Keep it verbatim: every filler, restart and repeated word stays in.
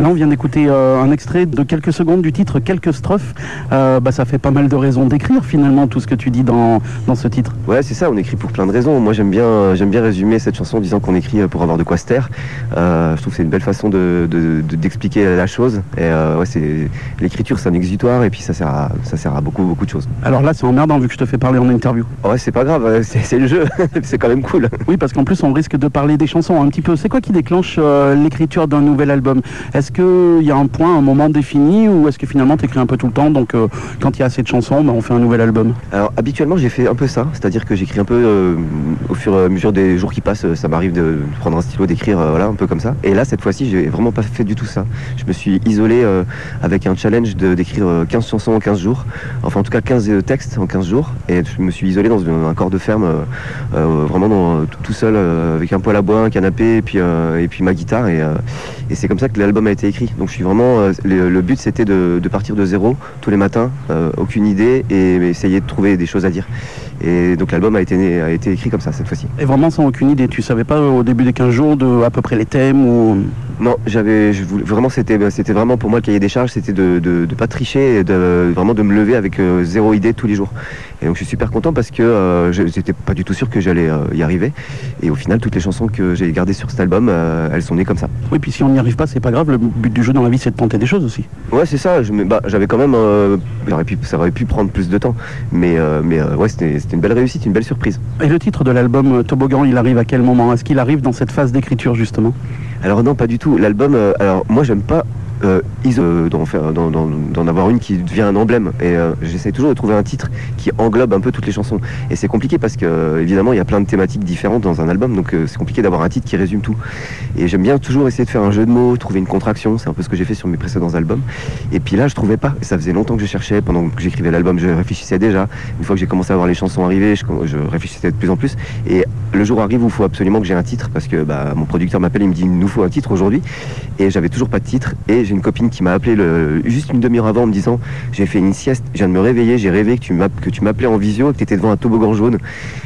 Là, on vient d'écouter euh, un extrait de quelques secondes du titre, quelques strophes. Euh, bah, ça fait pas mal de raisons d'écrire finalement tout ce que tu dis dans, dans ce titre. Ouais, c'est ça, on écrit pour plein de raisons. Moi, j'aime bien, j'aime bien résumer cette chanson en disant qu'on écrit pour avoir de quoi se taire. Euh, je trouve que c'est une belle façon de, de, de, d'expliquer la chose. Et euh, ouais, c'est, l'écriture, c'est un exutoire et puis ça sert à, ça sert à beaucoup, beaucoup de choses. Alors là, c'est emmerdant vu que je te fais parler en interview. Ouais, c'est pas grave, c'est, c'est le jeu, c'est quand même cool. Oui, parce qu'en plus, on risque de parler des chansons un petit peu. C'est quoi qui déclenche euh, l'écriture d'un nouvel album? Est-ce qu'il y a un point, un moment défini, ou est-ce que finalement tu écris un peu tout le temps, donc euh, quand il y a assez de chansons, bah, on fait un nouvel album? Alors habituellement j'ai fait un peu ça, c'est-à-dire que j'écris un peu euh, au fur et à mesure des jours qui passent, ça m'arrive de prendre un stylo, d'écrire, euh, voilà, un peu comme ça. Et là cette fois-ci j'ai vraiment pas fait du tout ça. Je me suis isolé euh, avec un challenge de, d'écrire quinze chansons en quinze jours, enfin en tout cas quinze textes en quinze jours, et je me suis isolé dans un, un corps de ferme, euh, euh, vraiment dans, tout, tout seul, euh, avec un poêle à bois, un canapé, et puis, euh, et puis ma guitare, et, euh, et c'est comme ça que l'album a été écrit. Donc je suis vraiment, euh, le, le but c'était de, de partir de zéro tous les matins, euh, aucune idée, et essayer de trouver des choses à dire. Et donc l'album a été, né, a été écrit comme ça cette fois-ci. Et vraiment sans aucune idée, tu savais pas au début des quinze jours de à peu près les thèmes ou... Non, j'avais, je voulais, vraiment c'était, c'était vraiment pour moi le cahier des charges, c'était de, de, de pas tricher, et de, vraiment de me lever avec euh, zéro idée tous les jours. Et donc je suis super content parce que euh, je n'étais pas du tout sûr que j'allais euh, y arriver. Et au final, toutes les chansons que j'ai gardées sur cet album, euh, elles sont nées comme ça. Oui, puis si on n'y arrive pas, c'est pas grave. Le but du jeu dans la vie, c'est de tenter des choses aussi. Ouais, c'est ça. Je, bah, j'avais quand même, euh, j'aurais pu, ça aurait pu prendre plus de temps, mais, euh, mais euh, ouais, c'était, c'était une belle réussite, une belle surprise. Et le titre de l'album Toboggan, il arrive à quel moment? Est-ce qu'il arrive dans cette phase d'écriture justement? Alors non, pas du tout. L'album, euh, alors moi j'aime pas euh, iso- euh, d'en, faire, d'en, d'en, d'en avoir une qui devient un emblème. Et euh, j'essaie toujours de trouver un titre qui englobe un peu toutes les chansons. Et c'est compliqué parce que euh, évidemment il y a plein de thématiques différentes dans un album, donc euh, c'est compliqué d'avoir un titre qui résume tout. Et j'aime bien toujours essayer de faire un jeu de mots, trouver une contraction. C'est un peu ce que j'ai fait sur mes précédents albums. Et puis là je trouvais pas. Et ça faisait longtemps que je cherchais. Pendant que j'écrivais l'album, je réfléchissais déjà. Une fois que j'ai commencé à voir les chansons arriver, je, je réfléchissais de plus en plus. Et le jour arrive où il faut absolument que j'ai un titre parce que bah, mon producteur m'appelle, il me dit il nous faut un titre aujourd'hui. Et j'avais toujours pas de titre. Et j'ai une copine qui m'a appelé le, juste une demi-heure avant en me disant j'ai fait une sieste, je viens de me réveiller, j'ai rêvé que tu, m'app- que tu m'appelais en visio et que tu étais devant un toboggan jaune.